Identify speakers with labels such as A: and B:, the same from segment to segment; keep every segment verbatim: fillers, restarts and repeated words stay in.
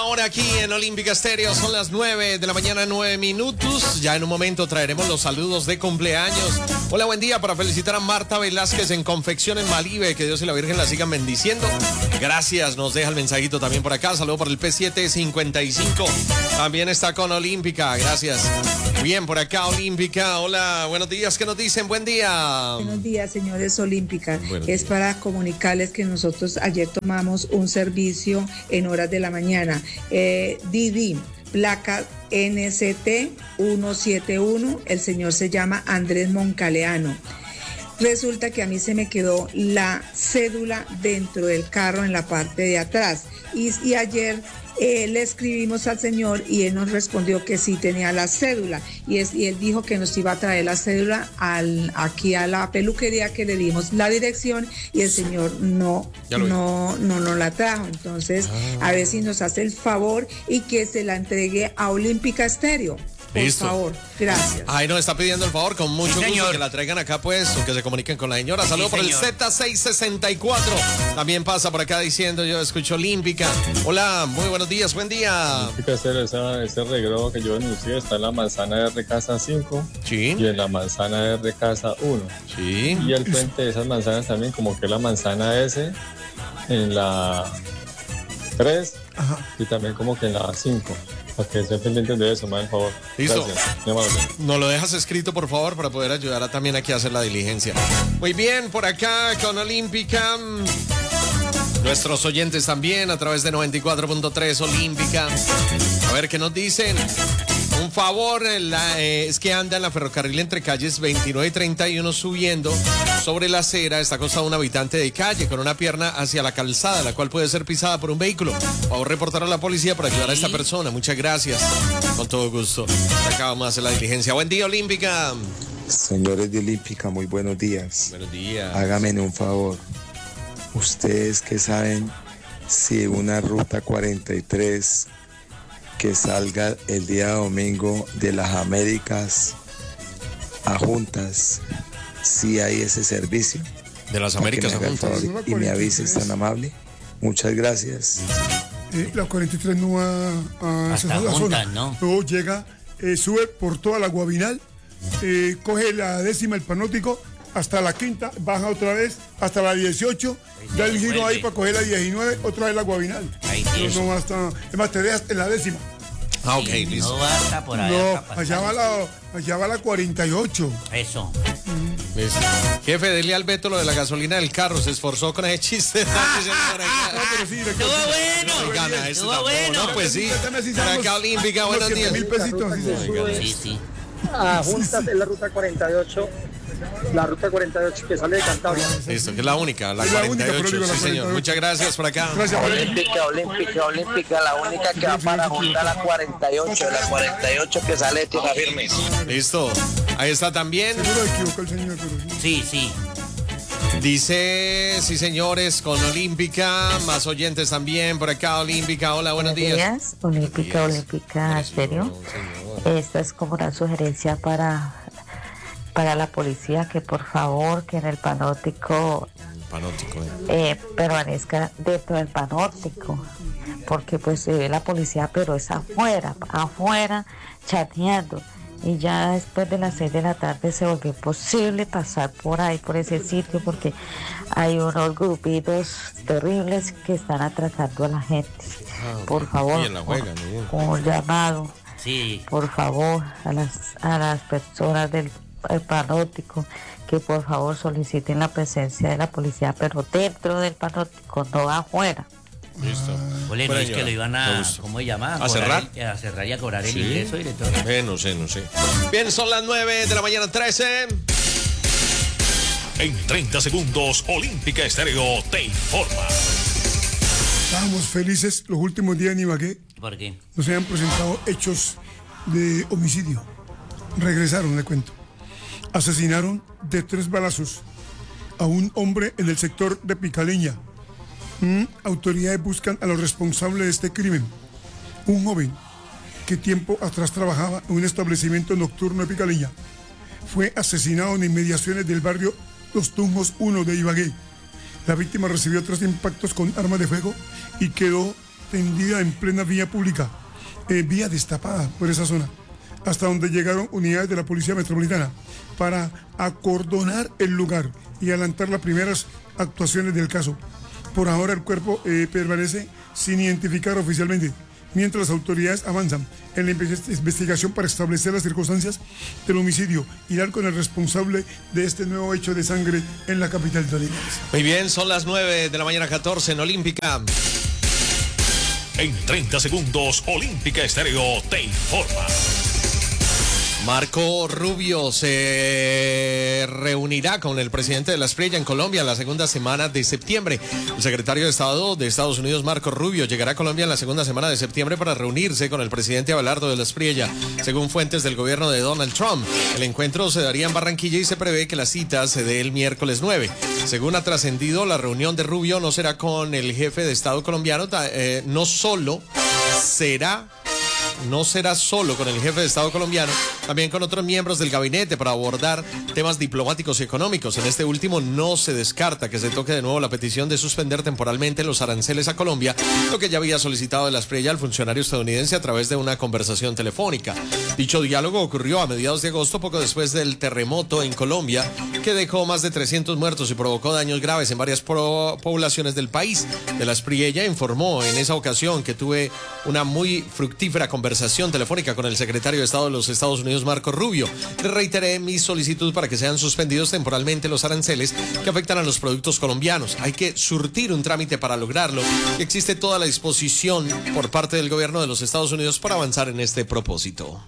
A: hora aquí en Olímpica Estéreo. Son las nueve de la mañana, nueve minutos. Ya en un momento traeremos los saludos de cumpleaños. Hola, buen día para felicitar a Marta Velázquez en Confecciones Malibe. Que Dios y la Virgen la sigan bendiciendo. Gracias, nos deja el mensajito también por acá. Saludo por el P siete cincuenta y cinco. También está con Olímpica, gracias. Bien, por acá Olímpica. Hola, buenos días, ¿qué nos dicen? Buen día.
B: Buenos días, señores Olímpica. Es para comunicarles que nosotros ayer tomamos un servicio en horas de la mañana. Eh, Didi, placa N S T ciento setenta y uno, el señor se llama Andrés Moncaleano. Resulta que a mí se me quedó la cédula dentro del carro en la parte de atrás y, y ayer eh, le escribimos al señor y él nos respondió que sí tenía la cédula y, es, y él dijo que nos iba a traer la cédula al, aquí a la peluquería, que le dimos la dirección y el señor no no, no nos la trajo. Entonces ah. a ver si nos hace el favor y que se la entregue a Olímpica Estéreo. Por
A: Listo.
B: favor, gracias.
A: Ahí nos está pidiendo el favor, con mucho
C: Sí,
A: gusto,
C: señor.
A: que la traigan acá pues, o que se comuniquen con la señora. Saludos
C: Sí,
A: por
C: señor.
A: el Z seiscientos sesenta y cuatro. También pasa por acá diciendo, yo escucho Olímpica. Hola, muy buenos días, buen día.
D: Olímpica Estéreo, ese, ese regrego que yo denuncié está en la manzana R Casa cinco
A: Sí.
D: y en la manzana R Casa uno.
A: Sí.
D: Y al frente de esas manzanas también, como que la manzana S en la tres. Ajá. Y también como que en la cinco. Para que estén pendientes de eso, me da el favor.
A: Listo.
D: Gracias.
A: Nos lo dejas escrito, por favor, para poder ayudar a, también aquí a hacer la diligencia. Muy bien, por acá con Olímpica. Nuestros oyentes también a través de noventa y cuatro punto tres Olímpica. A ver qué nos dicen. Un favor, la, eh, es que anda en la ferrocarril entre calles veintinueve y treinta y uno subiendo sobre la acera. Está acostado un habitante de calle con una pierna hacia la calzada, la cual puede ser pisada por un vehículo. Por favor, reportar a la policía para ayudar a esta persona. Muchas gracias. Con todo gusto. Acá vamos a hacer la diligencia. Buen día, Olímpica.
E: Señores de Olímpica, muy buenos días.
A: Buenos días.
E: Hágame un favor. Ustedes que saben si una ruta cuarenta y tres que salga el día domingo de las Américas a Juntas, si hay ese servicio.
A: De las Américas a Juntas.
E: Y me avises, tan amable. Muchas gracias.
F: Eh, la cuarenta y tres no va a
C: Hasta
F: cerrar la
C: Juntas,
F: zona.
C: ¿no?
F: Luego llega, eh, sube por toda la Guabinal, eh, coge la décima, el Panótico, hasta la quinta, baja otra vez hasta la dieciocho, da el giro ahí para coger la diecinueve, otra vez la Guabinal.
C: Ahí
F: no, no basta, es más, te dejas en la décima.
A: Ah, ok,
C: Sí,
A: listo.
C: No basta por allá.
F: No,
C: para pasar.
F: allá va, la, allá va la cuarenta y ocho.
C: Eso.
A: Listo. Jefe, dele al Beto lo de la gasolina del carro. Se esforzó con ese chiste.
F: No, pero sí, le-
C: Estuvo bueno.
A: No gana, ese
C: Estuvo
A: tampoco.
C: bueno.
A: No, pues sí.
F: Dame así,
A: Por
F: seamos
A: acá Olímpica,
F: unos
A: buenos días.
F: siete mil pesitos, así se-
C: Sí, sí.
G: A Juntas es la ruta cuarenta y ocho, la ruta cuarenta y ocho que sale de Cantabria.
A: Listo, que es la única, la
F: Es la única,
A: cuarenta y
F: pero
A: ocho.
F: digo, la
A: Sí, señor.
F: cuarenta y ocho.
A: Muchas gracias por acá.
F: Gracias, Valeria.
G: Olímpica, olímpica, olímpica, la única que va para juntar la cuarenta y ocho, la cuarenta y ocho que sale de Tierra Firme.
A: Listo. Ahí está también.
F: Seguro equivocó el señor, pero sí.
C: Sí, sí.
A: Dice, sí señores, con Olímpica, más oyentes también por acá, Olímpica. Hola, buenos días.
H: Olímpica,
A: Buenos días.
H: Olímpica Estéreo. Esta es como una sugerencia para, para la policía, que por favor, que en el panóptico
A: Panóptico, eh.
H: eh, permanezca dentro del panóptico, porque pues se ve la policía, pero es afuera, afuera chateando. Y ya después de las seis de la tarde se volvió imposible pasar por ahí, por ese sitio, porque hay unos grupitos terribles que están atracando a la gente.
A: Ah,
H: Por
A: ok.
H: favor,
A: Bien, la juegan, bien.
H: un llamado,
C: Sí.
H: por favor, a las a las personas del el panóptico, que por favor soliciten la presencia de la policía, pero dentro del panóptico, no afuera.
A: Listo.
C: Ole, no
A: Bueno,
C: es que
A: señora,
C: lo iban
A: me
C: a,
A: gusta.
C: ¿cómo se llama?
A: ¿A
C: cobrar
A: cerrar?
C: el- a cerrar y a cobrar el
A: Sí.
C: ingreso y de todo.
A: Eh, no sé, no sé. Bien, son las nueve de la mañana, trece.
I: En treinta segundos, Olímpica Estéreo te informa.
F: Estábamos felices los últimos días en Ibagué.
C: ¿Por qué?
F: Nos habían presentado hechos de homicidio. Regresaron, le cuento. Asesinaron de tres balazos a un hombre en el sector de Picaleña. Mm, autoridades buscan a los responsables de este crimen. Un joven que tiempo atrás trabajaba en un establecimiento nocturno de Picaleña fue asesinado en inmediaciones del barrio Los Tunjos uno de Ibagué. La víctima recibió tres impactos con armas de fuego y quedó extendida en plena vía pública, eh, vía destapada por esa zona, hasta donde llegaron unidades de la Policía Metropolitana para acordonar el lugar y adelantar las primeras actuaciones del caso. Por ahora el cuerpo eh, permanece sin identificar oficialmente, mientras las autoridades avanzan en la investigación para establecer las circunstancias del homicidio y dar con el responsable de este nuevo hecho de sangre en la capital tolimense.
A: Muy bien, son las nueve de la mañana catorce en Olímpica.
I: En treinta segundos, Olímpica Estéreo te informa.
A: Marco Rubio se reunirá con el presidente de la Espriella en Colombia la segunda semana de septiembre. El secretario de Estado de Estados Unidos, Marco Rubio, llegará a Colombia en la segunda semana de septiembre para reunirse con el presidente Abelardo de la Espriella. Según fuentes del gobierno de Donald Trump, el encuentro se daría en Barranquilla y se prevé que la cita se dé el miércoles nueve. Según ha trascendido, la reunión de Rubio no será con el jefe de Estado colombiano, eh, no solo será... No será solo con el jefe de Estado colombiano, también con otros miembros del gabinete para abordar temas diplomáticos y económicos. En este último no se descarta que se toque de nuevo la petición de suspender temporalmente los aranceles a Colombia, lo que ya había solicitado de la Espriella al funcionario estadounidense a través de una conversación telefónica. Dicho diálogo ocurrió a mediados de agosto, poco después del terremoto en Colombia, que dejó más de trescientos muertos y provocó daños graves en varias poblaciones del país. De la Espriella informó en esa ocasión que tuve una muy fructífera conversación conversación telefónica con el secretario de Estado de los Estados Unidos, Marco Rubio. Le reiteré mi solicitud para que sean suspendidos temporalmente los aranceles que afectan a los productos colombianos. Hay que surtir un trámite para lograrlo y existe toda la disposición por parte del gobierno de los Estados Unidos para avanzar en este propósito.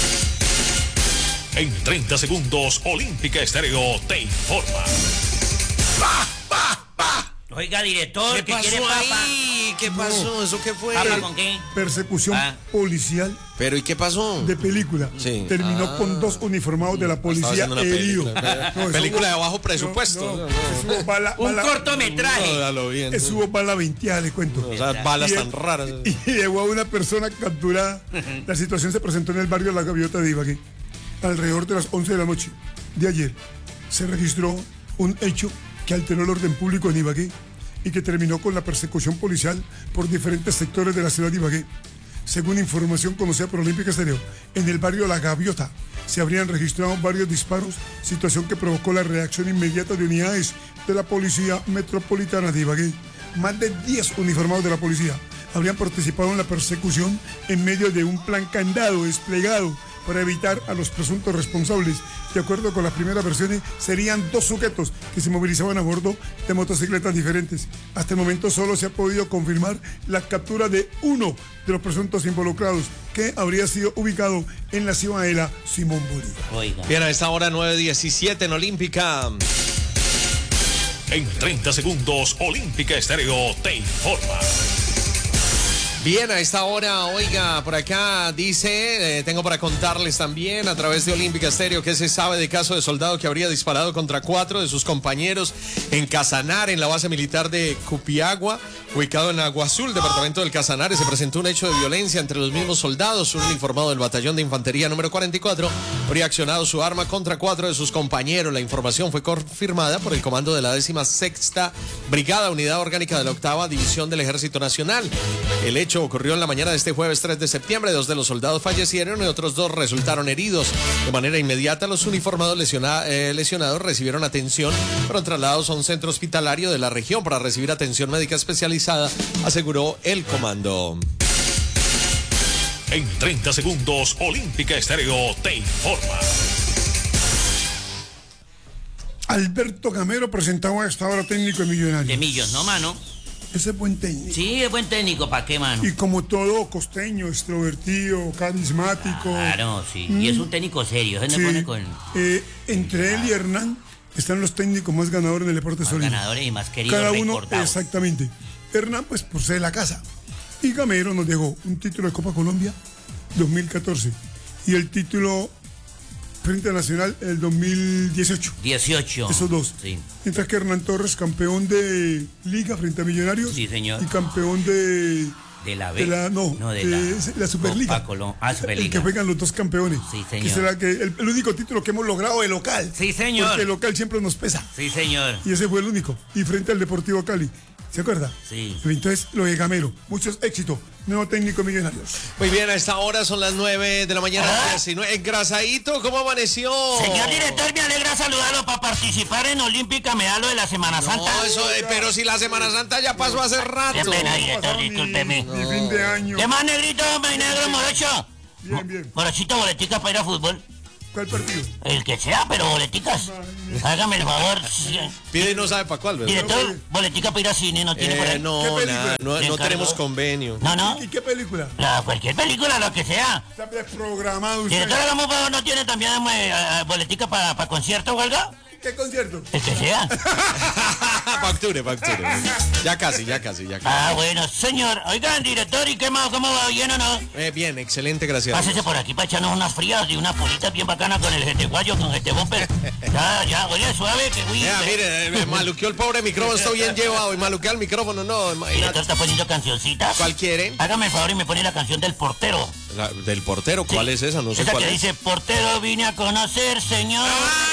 I: En treinta segundos, Olímpica Estéreo te informa.
C: ¡Bah, bah, bah! Oiga, director,
A: ¿qué,
C: ¿qué
A: pasó
C: quiere papa?
A: ahí? ¿Qué pasó?
F: No.
A: ¿Eso qué fue?
C: ¿Papa con qué?
F: Persecución
C: ah.
F: policial.
A: ¿Pero y qué pasó?
F: De película.
A: Sí.
F: Terminó
A: ah.
F: con dos uniformados de la policía heridos.
A: Película, no, película de bajo presupuesto.
F: No, no, no. Eso bala,
C: Un
F: bala,
C: cortometraje.
A: No, bien,
F: eso hubo bala veinteada, le cuento.
A: No, o sea, balas
F: y
A: tan
F: el,
A: raras.
F: Y, y llegó a una persona capturada. La situación se presentó en el barrio La Gaviota de Ibagué. Alrededor de las once de la noche de ayer se registró un hecho que alteró el orden público en Ibagué y que terminó con la persecución policial por diferentes sectores de la ciudad de Ibagué. Según información conocida por Olímpica Estéreo, en el barrio La Gaviota se habrían registrado varios disparos, situación que provocó la reacción inmediata de unidades de la Policía Metropolitana de Ibagué. Más de diez uniformados de la policía habrían participado en la persecución en medio de un plan candado desplegado para evitar a los presuntos responsables. De acuerdo con las primeras versiones, serían dos sujetos que se movilizaban a bordo de motocicletas diferentes. Hasta el momento solo se ha podido confirmar la captura de uno de los presuntos involucrados, que habría sido ubicado en la Ciudadela Simón Bolívar.
C: Oiga.
A: Bien, a esta hora nueve diecisiete en Olímpica.
I: En treinta segundos, Olímpica Estéreo te informa.
A: Bien, a esta hora, oiga, por acá dice, eh, tengo para contarles también a través de Olímpica Estéreo que se sabe de caso de soldado que habría disparado contra cuatro de sus compañeros en Casanare, en la base militar de Cupiagua, ubicado en Agua Azul, departamento del Casanare. Se presentó un hecho de violencia entre los mismos soldados. Un uniformado del batallón de infantería número cuarenta y cuatro habría accionado su arma contra cuatro de sus compañeros. La información fue confirmada por el comando de la décima sexta Brigada, unidad orgánica de la octava División del Ejército Nacional. El hecho ocurrió en la mañana de este jueves tres de septiembre. Dos de los soldados fallecieron y otros dos resultaron heridos. De manera inmediata, los uniformados lesiona, eh, lesionados recibieron atención, fueron trasladados a un centro hospitalario de la región para recibir atención médica especializada, aseguró el comando.
I: En treinta segundos, Olímpica Estéreo te informa.
F: Alberto Gamero presentaba a esta hora técnico de Millonarios.
C: De Millos, ¿no, mano?
F: Ese es buen técnico.
C: Sí, es buen técnico, ¿para qué, mano?
F: Y como todo costeño, extrovertido, carismático.
C: Claro, sí.
F: Mm.
C: Y es un técnico serio. Se
F: Sí.
C: pone con
F: Eh, entre él y Hernán están los técnicos más ganadores en el deporte
C: más
F: solís.
C: ganadores y más queridos,
F: Cada uno,
C: recordados.
F: exactamente. Hernán, pues por ser la casa. Y Gamero nos dejó un título de Copa Colombia dos mil catorce y el título Frente Nacional el dos mil dieciocho.
C: dieciocho.
F: Esos dos.
C: Sí.
F: Mientras que Hernán Torres, campeón de Liga frente a Millonarios.
C: Sí, señor.
F: Y campeón de...
C: De la B.
F: De la, no,
C: no de
F: de
C: la,
F: la Superliga.
C: Copa Colom- ah,
F: El
C: Superliga.
F: que juegan los dos campeones.
C: Sí,
F: Que
C: señor.
F: será que el, el único título que hemos logrado de local.
C: Sí, señor.
F: Porque el local siempre nos pesa.
C: Sí, señor.
F: Y ese fue el único. Y frente al Deportivo Cali. ¿Se acuerda?
C: Sí.
F: Entonces, lo de Gamero. Muchos éxitos. Nuevo técnico Millonarios.
A: Muy bien, a esta hora son las nueve de la mañana.
C: ¿Ah?
A: diecinueve. Engrasadito, ¿cómo amaneció?
C: Señor director, me alegra saludarlo para participar en Olímpica, me da lo de la Semana Santa.
A: No, eso, eh, pero si la Semana Santa ya pasó hace rato.
C: Qué pena, director, discúlpeme.
F: Mi fin de año.
C: ¿Qué más, negrito, mi negro, morocho?
F: Bien, bien.
C: Morochito, boleticas para ir a fútbol.
F: ¿Cuál partido?
C: El que sea, pero boleticas. Hágame el favor.
A: Pide y no sabe para cuál, ¿verdad?
C: Director, boletica para ir a cine, no tiene por
A: Eh,
C: ahí.
A: no,
F: ¿Qué película?
A: nada, no,
C: ¿Le
A: no
C: encargó?
A: tenemos convenio.
C: No, no.
F: ¿Y qué película?
C: La, cualquier película, lo que sea.
F: Está desprogramado usted.
C: Director, hagamos un favor, ¿no tiene también eh, eh, boletica para pa concierto o algo?
F: ¿Qué concierto?
C: El que sea.
A: Pa' octubre, pa' octubre. Ya casi, ya casi, ya casi.
C: Ah, bueno, señor. Oigan, director, ¿y qué más? ¿Cómo va? ¿Bien o no?
A: Eh, bien, excelente, gracias.
C: Pásese por aquí para echarnos unas frías y unas pulitas bien bacanas con el G T Guayo, con G T Bumper. Ya, ya, oye, suave, que uy.
A: Mira, mire, me maluqueó el pobre micrófono, está bien llevado. Y maluquea el micrófono, no.
C: El
A: imagínate.
C: director está poniendo cancioncitas.
A: ¿Cuál quiere?
C: Hágame el favor y me pone la canción del portero.
A: La- del portero, ¿cuál
C: Sí.
A: es esa? No sé
C: Esa
A: cuál
C: que
A: es.
C: dice, portero vine a conocer, señor.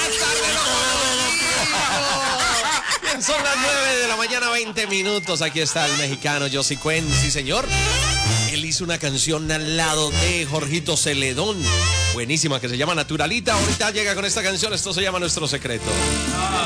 A: Son las nueve de la mañana, veinte minutos. Aquí está el mexicano Yossi Cuen, sí señor. Él hizo una canción al lado de Jorgito Celedón, buenísima, que se llama Naturalita. Ahorita llega con esta canción, esto se llama Nuestro Secreto.